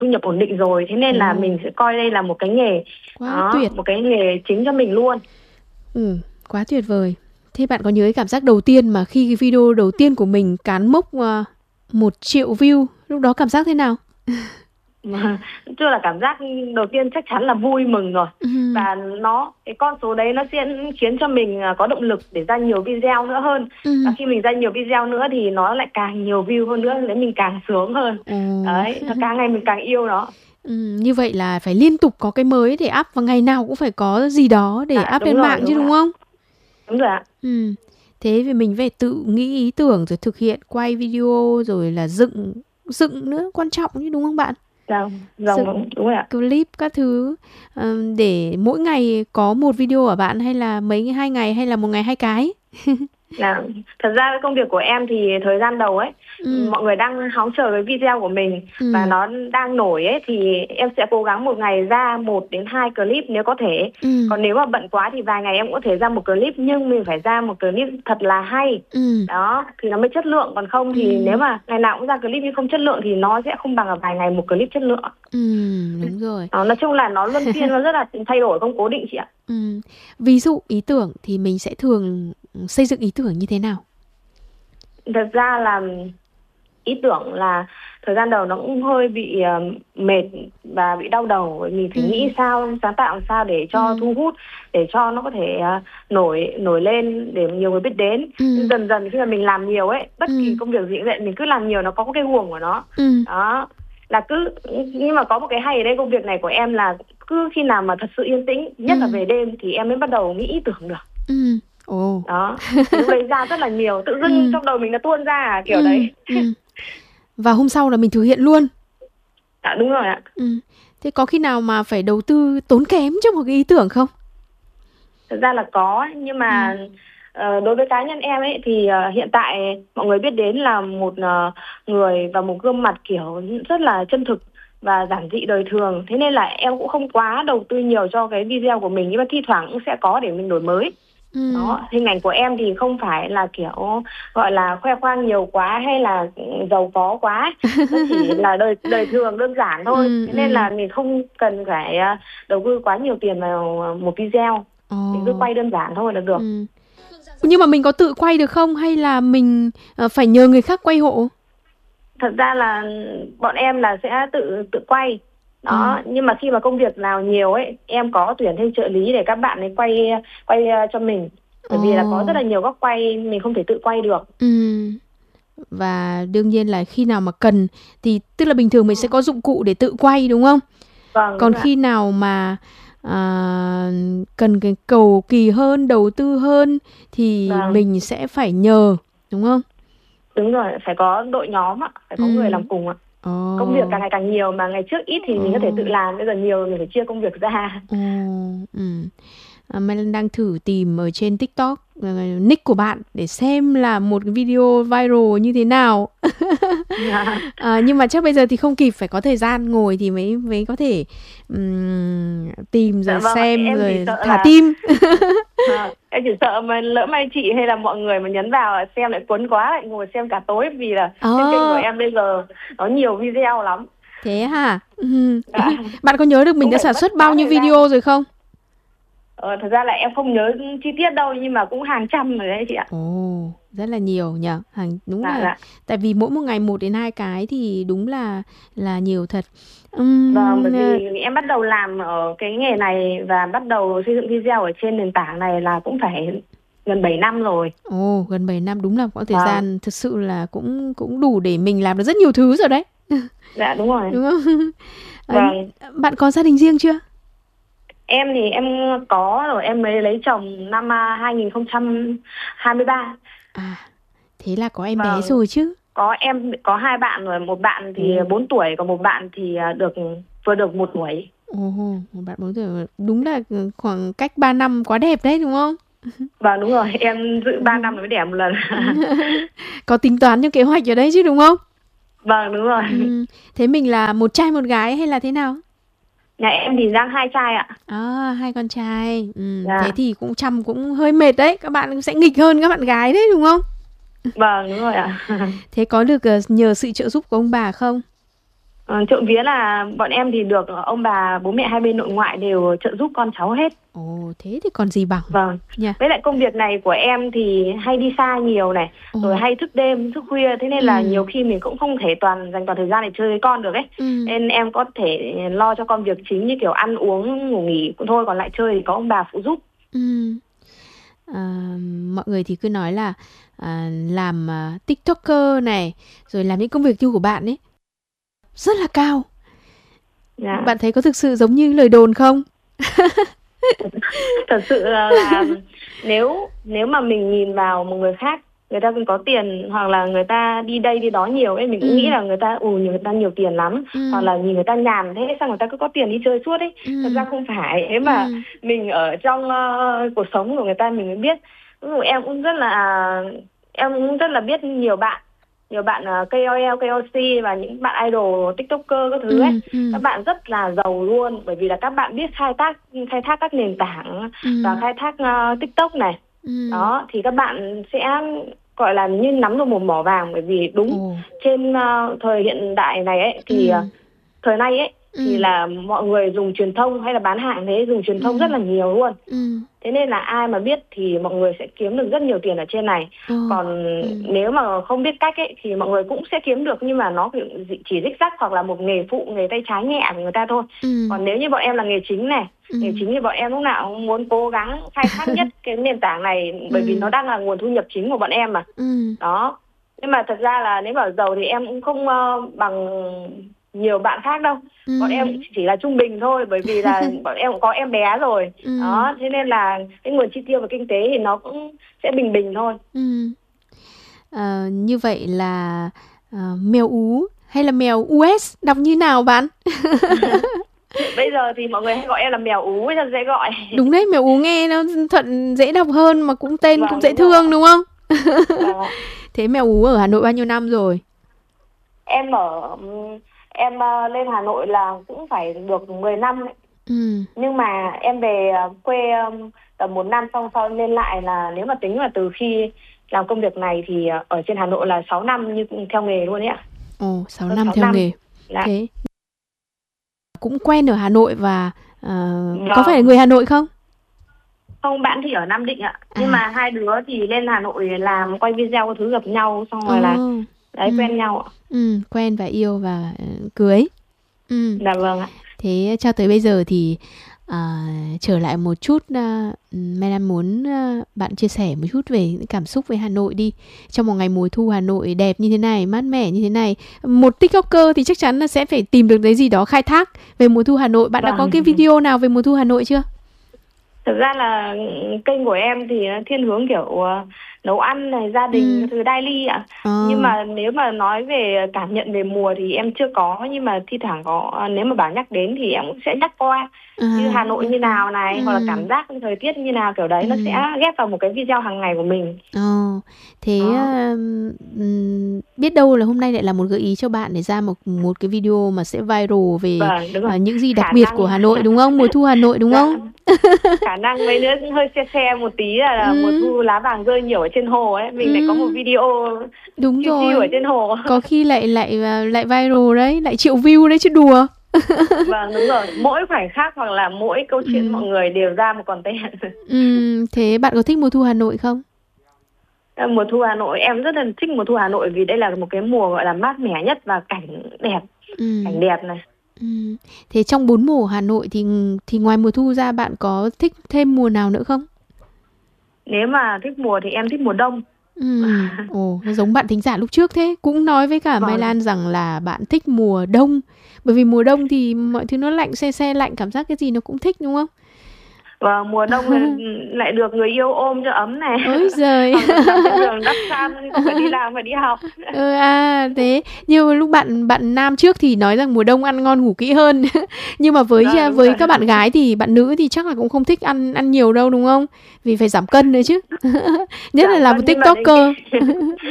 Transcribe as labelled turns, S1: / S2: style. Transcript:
S1: thu nhập ổn định rồi, thế nên là mình sẽ coi đây là một cái nghề
S2: tuyệt,
S1: một cái nghề chính cho mình luôn.
S2: Quá tuyệt vời. Thế bạn có nhớ cái cảm giác đầu tiên mà khi cái video đầu tiên của mình cán mốc 1 triệu view, lúc đó cảm giác thế nào?
S1: Chưa là cảm giác đầu tiên chắc chắn là vui mừng rồi. Và cái con số đấy nó sẽ khiến cho mình có động lực để ra nhiều video nữa hơn. Và khi mình ra nhiều video nữa thì nó lại càng nhiều view hơn nữa, để mình càng sướng hơn. Đấy, càng ngày mình càng yêu nó.
S2: Như vậy là phải liên tục có cái mới để up, và ngày nào cũng phải có gì đó để up lên mạng chứ, đúng không?
S1: Đúng rồi ạ.
S2: Thế thì mình phải tự nghĩ ý tưởng rồi thực hiện, quay video rồi là dựng nữa, quan trọng chứ, đúng không bạn?
S1: Đúng rồi ạ.
S2: Clip các thứ, để mỗi ngày có một video ở bạn, hay là 2 ngày, hay là một ngày 2 cái?
S1: Thật ra cái công việc của em thì thời gian đầu ấy, mọi người đang hóng chờ cái video của mình và nó đang nổi ấy, thì em sẽ cố gắng một ngày ra 1 đến 2 clip nếu có thể. Còn nếu mà bận quá thì vài ngày em cũng có thể ra một clip, nhưng mình phải ra một clip thật là hay. Đó, thì nó mới chất lượng. Còn không thì nếu mà ngày nào cũng ra clip nhưng không chất lượng thì nó sẽ không bằng ở vài ngày một clip chất lượng.
S2: Đúng rồi.
S1: Nói chung là nó luân phiên, nó rất là thay đổi, không cố định chị ạ.
S2: Ví dụ ý tưởng thì mình sẽ thường xây dựng ý tưởng như thế nào?
S1: Thật ra là ý tưởng là thời gian đầu nó cũng hơi bị mệt và bị đau đầu. Mình phải nghĩ sao, sáng tạo làm sao để cho thu hút, để cho nó có thể nổi lên để nhiều người biết đến. Dần dần khi mà mình làm nhiều ấy, bất kỳ công việc gì cũng vậy, mình cứ làm nhiều nó có cái guồng của nó. Đó, là nhưng mà có một cái hay ở đây, công việc này của em là cứ khi nào mà thật sự yên tĩnh, nhất là về đêm, thì em mới bắt đầu nghĩ ý tưởng được. Đó, lúc đấy ra rất là nhiều, tự dưng trong đầu mình nó tuôn ra kiểu đấy.
S2: Và hôm sau là mình thực hiện luôn.
S1: Đúng rồi ạ.
S2: Thế có khi nào mà phải đầu tư tốn kém cho một cái ý tưởng không?
S1: Thật ra là có, nhưng mà đối với cá nhân em ấy thì hiện tại mọi người biết đến là một người và một gương mặt kiểu rất là chân thực và giản dị đời thường. Thế nên là em cũng không quá đầu tư nhiều cho cái video của mình, nhưng mà thi thoảng cũng sẽ có để mình đổi mới. Đó, hình ảnh của em thì không phải là kiểu gọi là khoe khoang nhiều quá hay là giàu có quá, nó chỉ là đời thường đơn giản thôi. Thế nên là mình không cần phải đầu tư quá nhiều tiền vào một video, mình cứ quay đơn giản thôi là được.
S2: Nhưng mà mình có tự quay được không, hay là mình phải nhờ người khác quay hộ?
S1: Thật ra là bọn em là sẽ tự quay. Đó, nhưng mà khi mà công việc nào nhiều ấy, em có tuyển thêm trợ lý để các bạn ấy quay cho mình. Bởi vì là có rất là nhiều góc quay mình không thể tự quay được.
S2: Và đương nhiên là khi nào mà cần thì tức là bình thường mình sẽ có dụng cụ để tự quay, đúng không? Còn khi nào mà cần cái cầu kỳ hơn, đầu tư hơn thì mình sẽ phải nhờ, đúng không?
S1: Đúng rồi, phải có đội nhóm ạ, phải có người làm cùng ạ. Công việc càng ngày càng nhiều, mà ngày trước ít thì mình có thể tự làm, bây giờ nhiều mình phải chia công việc ra.
S2: Mai đang thử tìm ở trên TikTok nick của bạn để xem là một video viral như thế nào. Nhưng mà chắc bây giờ thì không kịp, phải có thời gian ngồi thì mới có thể tìm rồi xem rồi thả tim.
S1: Em chỉ sợ mà lỡ may chị hay là mọi người mà nhấn vào xem lại cuốn quá, lại ngồi xem cả tối, vì là trên kênh của em bây giờ nó nhiều video lắm.
S2: Thế hả? Bạn có nhớ được mình đã sản xuất bao nhiêu video rồi không?
S1: Thật ra là em không nhớ chi tiết đâu, nhưng mà cũng hàng trăm rồi đấy chị ạ.
S2: Rất là nhiều nhỉ. Đúng là tại vì mỗi một ngày 1 đến 2 cái thì đúng là nhiều thật.
S1: Bởi vì em bắt đầu làm ở cái nghề này và bắt đầu xây dựng video ở trên nền tảng này là cũng phải gần 7 năm rồi.
S2: Gần 7 năm, đúng là có thời gian thực sự là cũng đủ để mình làm được rất nhiều thứ rồi đấy.
S1: Dạ đúng rồi.
S2: Đúng không? Bạn có gia đình riêng chưa?
S1: Em thì em có rồi, em mới lấy chồng năm 2023.
S2: Thế là có em bé rồi chứ?
S1: Em có 2 bạn rồi, một bạn thì 4 tuổi, còn một bạn thì vừa được 1 tuổi.
S2: Một bạn 4 tuổi, đúng là khoảng cách 3 năm quá đẹp đấy, đúng không?
S1: Vâng đúng rồi, em dự 3 năm mới đẻ một lần.
S2: Có tính toán trong kế hoạch ở đấy chứ, đúng không?
S1: Vâng đúng rồi.
S2: Thế mình là một trai một gái hay là thế nào?
S1: Nhà em thì đang 2 trai ạ.
S2: 2 con trai. Thế thì cũng chăm cũng hơi mệt đấy. Các bạn sẽ nghịch hơn các bạn gái đấy, đúng không?
S1: Vâng đúng rồi ạ.
S2: Thế có được nhờ sự trợ giúp của ông bà không?
S1: Trộm vía là bọn em thì được ông bà bố mẹ hai bên nội ngoại đều trợ giúp con cháu hết.
S2: Ồ, thế thì còn gì bằng.
S1: Vâng. Với lại công việc này của em thì hay đi xa nhiều này, rồi hay thức đêm, thức khuya, thế nên là nhiều khi mình cũng không thể dành toàn thời gian để chơi với con được ấy. Nên em có thể lo cho con việc chính như kiểu ăn uống, ngủ nghỉ thôi, còn lại chơi thì có ông bà phụ giúp.
S2: Mọi người thì cứ nói là làm TikToker này, rồi làm những công việc như của bạn ấy rất là cao. Bạn thấy có thực sự giống như lời đồn không?
S1: Thật sự là nếu mà mình nhìn vào một người khác, người ta cũng có tiền hoặc là người ta đi đây đi đó nhiều ấy, mình cũng nghĩ là người ta nhiều tiền lắm, hoặc là nhìn người ta nhàn thế sao người ta cứ có tiền đi chơi suốt ấy. Thật ra không phải. Thế mà mình ở trong cuộc sống của người ta mình mới biết. Em cũng rất là biết nhiều bạn KOL, KOC và những bạn idol, TikToker các thứ ấy. Các bạn rất là giàu luôn, bởi vì là các bạn biết khai thác các nền tảng và khai thác TikTok này. Đó, thì các bạn sẽ gọi là như nắm được một mỏ vàng, bởi vì đúng trên thời hiện đại này ấy thì thời nay ấy thì là mọi người dùng truyền thông hay là bán hàng thế, dùng truyền thông rất là nhiều luôn. Thế nên là ai mà biết thì mọi người sẽ kiếm được rất nhiều tiền ở trên này. Còn nếu mà không biết cách ấy thì mọi người cũng sẽ kiếm được, nhưng mà nó chỉ rích rắc hoặc là một nghề phụ, nghề tay trái nhẹ của người ta thôi. Còn nếu như bọn em là nghề chính này, nghề chính thì bọn em lúc nào cũng muốn cố gắng khai thác nhất cái nền tảng này, bởi vì nó đang là nguồn thu nhập chính của bọn em mà. Đó. Nhưng mà thật ra là nếu bảo giàu thì em cũng không bằng nhiều bạn khác đâu. Bọn em chỉ là trung bình thôi, bởi vì là bọn em cũng có em bé rồi. Đó, thế nên là cái nguồn chi tiêu và kinh tế thì nó cũng sẽ bình bình thôi.
S2: Như vậy là mèo Ú hay là mèo US đọc như nào bạn?
S1: Bây giờ thì mọi người hay gọi em là mèo Ú cho dễ gọi.
S2: Đúng đấy, mèo Ú nghe nó thuận dễ đọc hơn, mà cũng tên cũng dễ thương đúng không? Thế mèo Ú ở Hà Nội bao nhiêu năm rồi?
S1: Em lên Hà Nội là cũng phải được 10 năm đấy. Nhưng mà em về quê tầm 1 năm, xong sau lên lại là nếu mà tính là từ khi làm công việc này thì ở trên Hà Nội là 6 năm như theo nghề luôn ấy ạ.
S2: 6 năm theo nghề. Thế cũng quen ở Hà Nội và có phải là người Hà Nội không?
S1: Không, bạn thì ở Nam Định ạ. Nhưng mà hai đứa thì lên Hà Nội làm quay video các thứ, gặp nhau xong rồi là quen nhau ạ.
S2: Quen và yêu và cưới.
S1: Dạ vâng ạ.
S2: Thế cho tới bây giờ thì trở lại một chút, Mai Lan muốn bạn chia sẻ một chút về những cảm xúc về Hà Nội đi. Trong một ngày mùa thu Hà Nội đẹp như thế này, mát mẻ như thế này, một TikToker thì chắc chắn là sẽ phải tìm được cái gì đó khai thác về mùa thu Hà Nội. Bạn đã có cái video nào về mùa thu Hà Nội chưa?
S1: Thực ra là kênh của em thì thiên hướng kiểu nấu ăn này, gia đình, từ daily ạ. Nhưng mà nếu mà nói về cảm nhận về mùa thì em chưa có, nhưng mà thi thoảng có, nếu mà bảo nhắc đến thì em cũng sẽ nhắc qua. Như Hà Nội như nào này, hoặc là cảm giác thời tiết như nào, kiểu đấy nó sẽ ghép vào một cái video hàng ngày của mình.
S2: Thế biết đâu là hôm nay lại là một gợi ý cho bạn để ra một cái video mà sẽ viral về những gì đặc biệt của Hà Nội đúng không? Mùa thu Hà Nội đúng không?
S1: Khả năng mấy đứa cũng hơi xe một tí là mùa thu lá vàng rơi nhiều ở trên hồ ấy, mình lại có một video
S2: đúng rồi
S1: ở trên hồ.
S2: Có khi lại viral đấy, lại triệu view đấy chứ đùa.
S1: Vâng, đúng rồi. Mỗi khoảnh khắc hoặc là mỗi câu chuyện mọi người đều ra một content.
S2: Thế bạn có thích mùa thu Hà Nội không?
S1: Mùa thu Hà Nội em rất là thích mùa thu Hà Nội, vì đây là một cái mùa gọi là mát mẻ nhất và cảnh đẹp. Cảnh đẹp này.
S2: Thế trong 4 mùa Hà Nội thì ngoài mùa thu ra bạn có thích thêm mùa nào nữa không?
S1: Nếu mà thích mùa thì em thích mùa đông.
S2: Giống bạn thính giả lúc trước thế, cũng nói với cả Mai Lan rằng là bạn thích mùa đông, bởi vì mùa đông thì mọi thứ nó lạnh, se lạnh, cảm giác cái gì nó cũng thích đúng không?
S1: Và mùa đông lại được người yêu ôm cho ấm này.
S2: Ôi giời.
S1: Đường đắp chăn, không phải đi làm, phải đi học.
S2: Thế nhưng mà lúc bạn nam trước thì nói rằng mùa đông ăn ngon ngủ kỹ hơn. Nhưng mà với các bạn gái thì bạn nữ thì chắc là cũng không thích ăn nhiều đâu đúng không? Vì phải giảm cân nữa chứ. Nhất là làm một TikToker.